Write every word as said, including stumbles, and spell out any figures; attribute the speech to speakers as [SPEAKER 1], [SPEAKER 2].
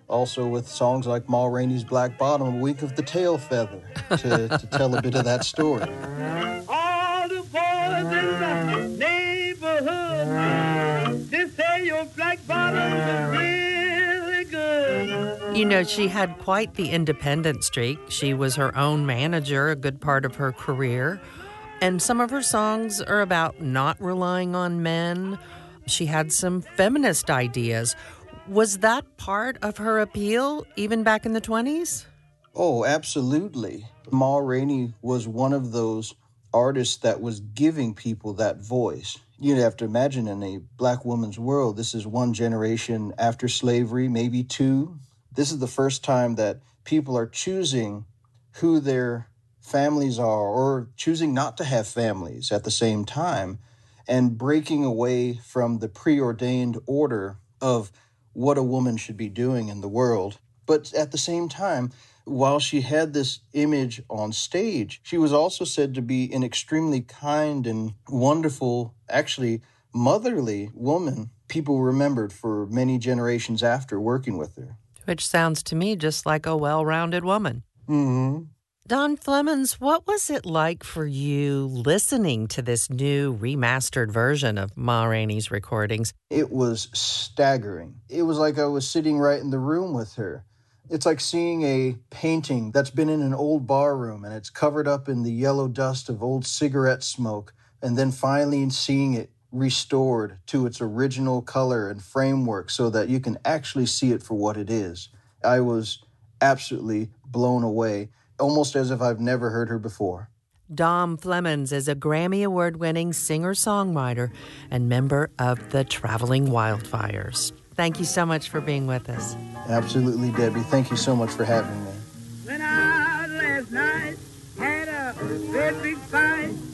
[SPEAKER 1] Also with songs like Ma Rainey's Black Bottom, a wink of the tail feather, to, to tell a bit of that story.
[SPEAKER 2] All the boys in the neighborhood, they say your black bottom is really good.
[SPEAKER 3] You know, she had quite the independent streak. She was her own manager a good part of her career. And some of her songs are about not relying on men. She had some feminist ideas. Was that part of her appeal, even back in the twenties?
[SPEAKER 1] Oh, absolutely. Ma Rainey was one of those artists that was giving people that voice. You'd have to imagine in a black woman's world, this is one generation after slavery, maybe two. This is the first time that people are choosing who their families are or choosing not to have families at the same time and breaking away from the preordained order of what a woman should be doing in the world. But at the same time, while she had this image on stage, she was also said to be an extremely kind and wonderful, actually motherly woman people remembered for many generations after working with her.
[SPEAKER 3] Which sounds to me just like a well-rounded woman.
[SPEAKER 1] Mm-hmm.
[SPEAKER 3] Don Flemons, what was it like for you listening to this new remastered version of Ma Rainey's recordings?
[SPEAKER 1] It was staggering. It was like I was sitting right in the room with her. It's like seeing a painting that's been in an old bar room and it's covered up in the yellow dust of old cigarette smoke, and then finally seeing it restored to its original color and framework so that you can actually see it for what it is. I was absolutely blown away, almost as if I've never heard her before.
[SPEAKER 3] Dom Flemons is a Grammy Award-winning singer-songwriter and member of the Traveling Wildfires. Thank you so much for being with us.
[SPEAKER 1] Absolutely, Debbie. Thank you so much for having me.
[SPEAKER 2] When I last night had a great big fight